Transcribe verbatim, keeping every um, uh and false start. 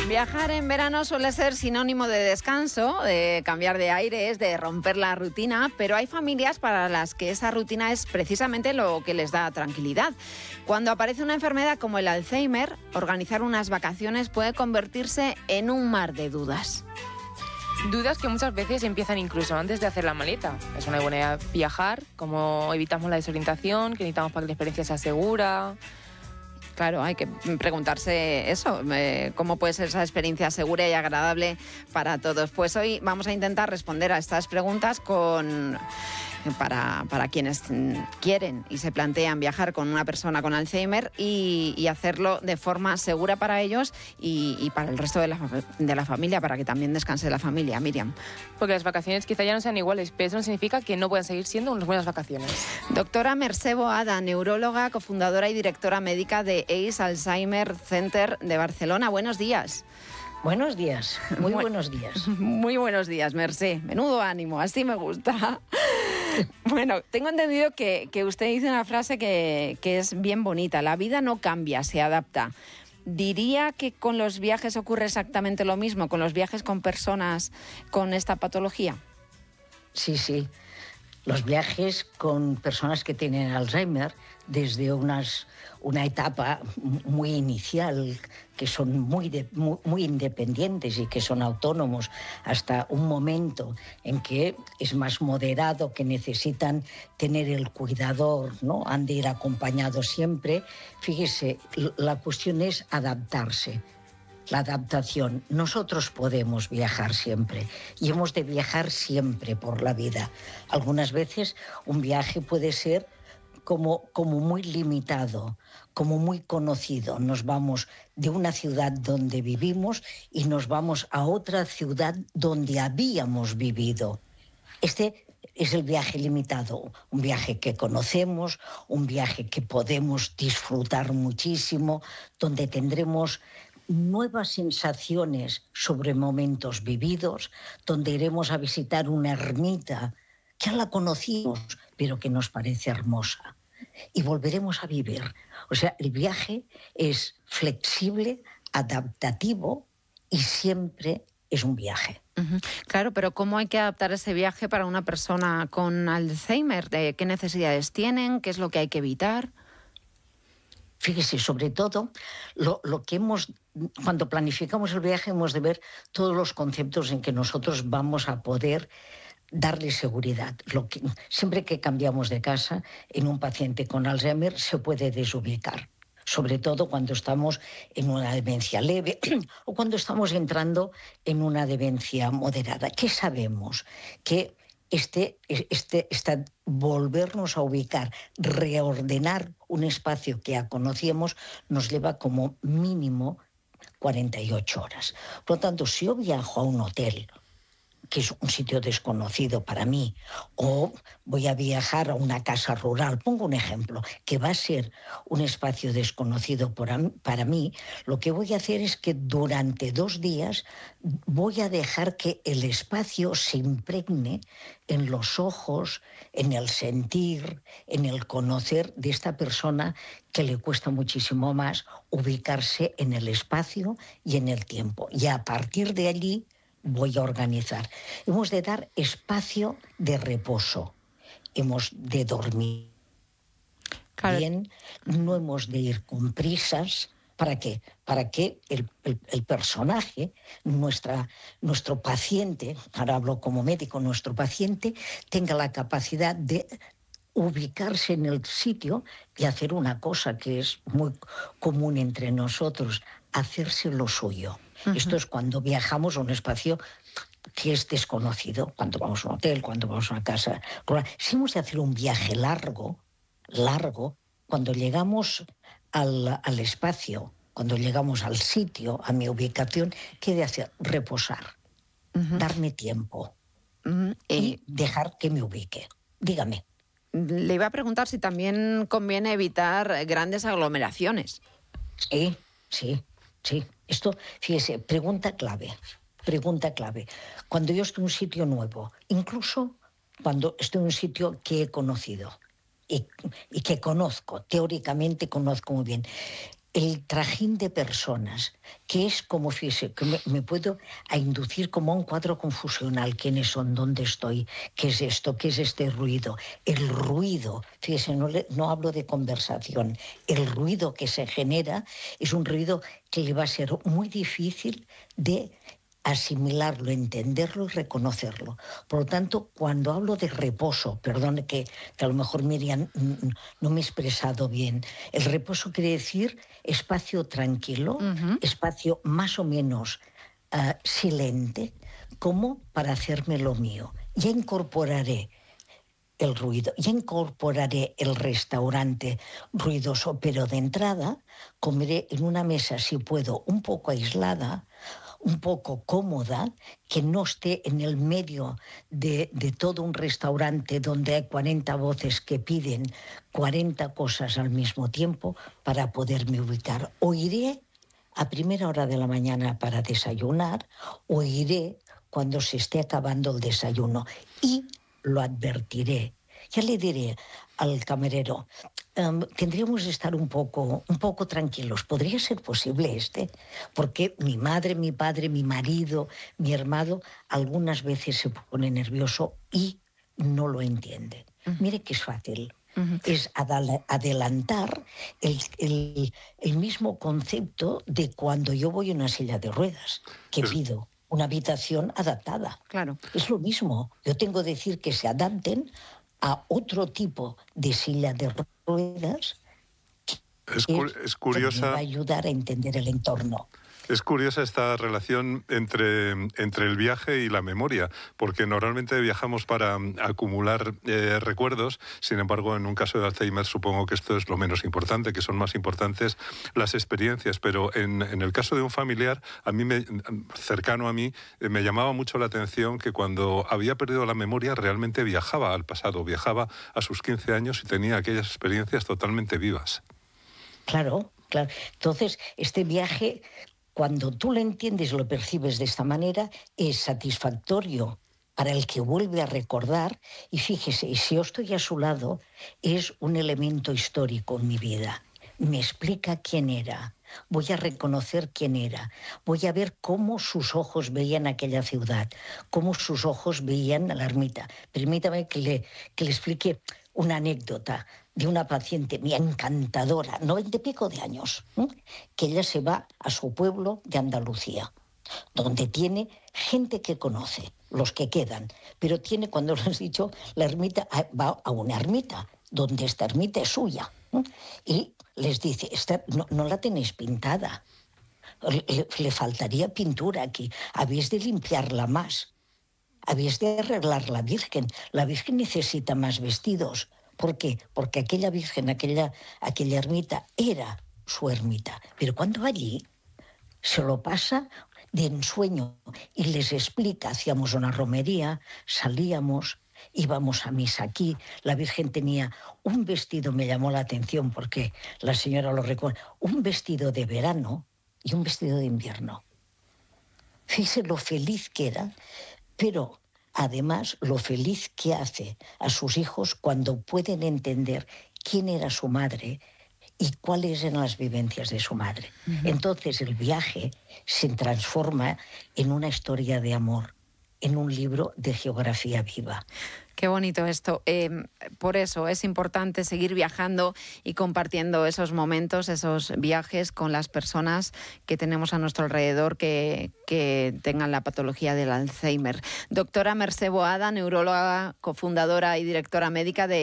Viajar en verano suele ser sinónimo de descanso, de cambiar de aires, de romper la rutina, pero hay familias para las que esa rutina es precisamente lo que les da tranquilidad. Cuando aparece una enfermedad como el Alzheimer, organizar unas vacaciones puede convertirse en un mar de dudas. Dudas que muchas veces empiezan incluso antes de hacer la maleta. Es una buena idea viajar, cómo evitamos la desorientación, qué necesitamos para que la experiencia sea segura. Claro, hay que preguntarse eso, eh, cómo puede ser esa experiencia segura y agradable para todos. Pues hoy vamos a intentar responder a estas preguntas con... Para, para quienes quieren y se plantean viajar con una persona con Alzheimer y, y hacerlo de forma segura para ellos y, y para el resto de la, de la familia, para que también descanse la familia. Miriam. Porque las vacaciones quizá ya no sean iguales, pero eso no significa que no puedan seguir siendo unas buenas vacaciones. Doctora Mercè Boada, neuróloga, cofundadora y directora médica de A C E Alzheimer Center de Barcelona. Buenos días. Buenos días, muy buenos días. Muy buenos días, Mercè. Menudo ánimo, así me gusta. Bueno, tengo entendido que, que usted dice una frase que, que es bien bonita. La vida no cambia, se adapta. ¿Diría que con los viajes ocurre exactamente lo mismo, con los viajes con personas con esta patología? Sí, sí. Los viajes con personas que tienen Alzheimer desde unas, una etapa muy inicial, que son muy, de, muy, muy independientes y que son autónomos, hasta un momento en que es más moderado, que necesitan tener el cuidador, ¿no? Han de ir acompañados siempre. Fíjese, la cuestión es adaptarse. La adaptación. Nosotros podemos viajar siempre y hemos de viajar siempre por la vida. Algunas veces un viaje puede ser como, como muy limitado, como muy conocido. Nos vamos de una ciudad donde vivimos y nos vamos a otra ciudad donde habíamos vivido. Este es el viaje limitado, un viaje que conocemos, un viaje que podemos disfrutar muchísimo, donde tendremos nuevas sensaciones sobre momentos vividos, donde iremos a visitar una ermita que ya la conocimos, pero que nos parece hermosa, y volveremos a vivir. O sea, el viaje es flexible, adaptativo y siempre es un viaje. Uh-huh. Claro, pero ¿cómo hay que adaptar ese viaje para una persona con Alzheimer? ¿Qué necesidades tienen? ¿Qué es lo que hay que evitar? Fíjese, sobre todo, lo, lo que hemos, cuando planificamos el viaje hemos de ver todos los conceptos en que nosotros vamos a poder darle seguridad. Lo que, siempre que cambiamos de casa, en un paciente con Alzheimer se puede desubicar, sobre todo cuando estamos en una demencia leve o cuando estamos entrando en una demencia moderada. ¿Qué sabemos? Que Este, este, este volvernos a ubicar, reordenar un espacio que ya conocíamos, nos lleva como mínimo cuarenta y ocho horas. Por lo tanto, si yo viajo a un hotel, que es un sitio desconocido para mí, o voy a viajar a una casa rural, pongo un ejemplo, que va a ser un espacio desconocido para mí, lo que voy a hacer es que durante dos días voy a dejar que el espacio se impregne en los ojos, en el sentir, en el conocer de esta persona que le cuesta muchísimo más ubicarse en el espacio y en el tiempo. Y a partir de allí voy a organizar. Hemos de dar espacio de reposo, hemos de dormir claro. bien, no hemos de ir con prisas. ¿Para qué? Para que el, el, el personaje, nuestra, nuestro paciente, ahora hablo como médico, nuestro paciente tenga la capacidad de ubicarse en el sitio y hacer una cosa que es muy común entre nosotros, hacerse lo suyo. Uh-huh. Esto es cuando viajamos a un espacio que es desconocido, cuando vamos a un hotel, cuando vamos a una casa. Si hemos de hacer un viaje largo, largo, cuando llegamos al, al espacio, cuando llegamos al sitio, a mi ubicación, ¿qué he de hacer? Reposar, uh-huh. darme tiempo uh-huh. y... y dejar que me ubique. Dígame. Le iba a preguntar si también conviene evitar grandes aglomeraciones. Sí, sí, sí. Esto, fíjese, pregunta clave, pregunta clave. Cuando yo estoy en un sitio nuevo, incluso cuando estoy en un sitio que he conocido y, y que conozco, teóricamente conozco muy bien, el trajín de personas, que es como, fíjese, que me, me puedo a inducir como a un cuadro confusional. ¿Quiénes son? ¿Dónde estoy? ¿Qué es esto? ¿Qué es este ruido? El ruido, fíjese, no, le, no hablo de conversación, el ruido que se genera es un ruido que le va a ser muy difícil de asimilarlo, entenderlo y reconocerlo. Por lo tanto, cuando hablo de reposo, perdone que, que a lo mejor Miriam no me he expresado bien, el reposo quiere decir espacio tranquilo, uh-huh. espacio más o menos uh, silente, como para hacerme lo mío. Ya incorporaré el ruido, ya incorporaré el restaurante ruidoso, pero de entrada comeré en una mesa, si puedo, un poco aislada, un poco cómoda, que no esté en el medio de, de todo un restaurante donde hay cuarenta voces que piden cuarenta cosas al mismo tiempo para poderme ubicar. O iré a primera hora de la mañana para desayunar, o iré cuando se esté acabando el desayuno y lo advertiré. Ya le diré al camarero, um, tendríamos de estar un poco, un poco tranquilos. ¿Podría ser posible este? Porque mi madre, mi padre, mi marido, mi hermano, algunas veces se pone nervioso y no lo entiende. Uh-huh. Mire que es fácil. Uh-huh. Es adal- adelantar el, el, el mismo concepto de cuando yo voy en una silla de ruedas, que es... pido una habitación adaptada. Claro. Es lo mismo. Yo tengo que decir que se adapten a otro tipo de silla de ruedas es, cu- es curiosa, que me va a ayudar a entender el entorno. Es curiosa esta relación entre, entre el viaje y la memoria, porque normalmente viajamos para acumular eh, recuerdos, sin embargo, en un caso de Alzheimer supongo que esto es lo menos importante, que son más importantes las experiencias, pero en, en el caso de un familiar, a mí me, cercano a mí, eh, me llamaba mucho la atención que cuando había perdido la memoria realmente viajaba al pasado, viajaba a sus quince años y tenía aquellas experiencias totalmente vivas. Claro, claro. Entonces, este viaje, cuando tú lo entiendes y lo percibes de esta manera, es satisfactorio para el que vuelve a recordar. Y fíjese, si yo estoy a su lado, es un elemento histórico en mi vida. Me explica quién era, voy a reconocer quién era, voy a ver cómo sus ojos veían aquella ciudad, cómo sus ojos veían la ermita. Permítame que le, que le explique una anécdota de una paciente mía encantadora, noventa y pico de años, ¿eh? que ella se va a su pueblo de Andalucía, donde tiene gente que conoce, los que quedan, pero tiene, cuando lo has dicho, la ermita, va a una ermita, donde esta ermita es suya, ¿eh? y les dice, esta, no, no la tenéis pintada, le, le faltaría pintura aquí, habéis de limpiarla más. Habéis de arreglar la Virgen. La Virgen necesita más vestidos. ¿Por qué? Porque aquella Virgen, aquella, aquella ermita, era su ermita. Pero cuando va allí, se lo pasa de ensueño y les explica. Hacíamos una romería, salíamos, íbamos a misa aquí. La Virgen tenía un vestido, me llamó la atención porque la señora lo recuerda, un vestido de verano y un vestido de invierno. Fíjese lo feliz que era. Pero, además, lo feliz que hace a sus hijos cuando pueden entender quién era su madre y cuáles eran las vivencias de su madre. Uh-huh. Entonces, el viaje se transforma en una historia de amor, en un libro de geografía viva. Qué bonito esto. Eh, por eso es importante seguir viajando y compartiendo esos momentos, esos viajes con las personas que tenemos a nuestro alrededor que, que tengan la patología del Alzheimer. Doctora Mercè Boada, neuróloga, cofundadora y directora médica de